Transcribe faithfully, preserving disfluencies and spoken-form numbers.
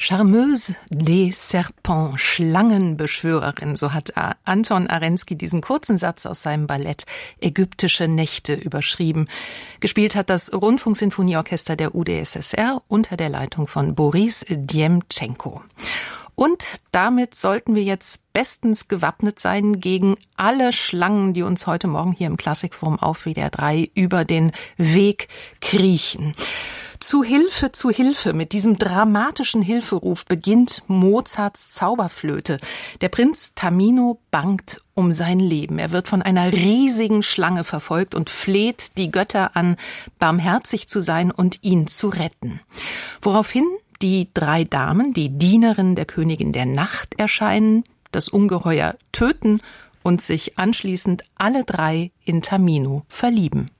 Charmeuse des Serpents, Schlangenbeschwörerin, so hat Anton Arensky diesen kurzen Satz aus seinem Ballett Ägyptische Nächte überschrieben. Gespielt hat das Rundfunksinfonieorchester der U d S S R unter der Leitung von Boris Djemtschenko. Und damit sollten wir jetzt bestens gewappnet sein gegen alle Schlangen, die uns heute Morgen hier im Klassikforum auf W D R drei über den Weg kriechen. Zu Hilfe, zu Hilfe, mit diesem dramatischen Hilferuf beginnt Mozarts Zauberflöte. Der Prinz Tamino bangt um sein Leben. Er wird von einer riesigen Schlange verfolgt und fleht die Götter an, barmherzig zu sein und ihn zu retten. Woraufhin die drei Damen, die Dienerinnen der Königin der Nacht, erscheinen, das Ungeheuer töten und sich anschließend alle drei in Tamino verlieben.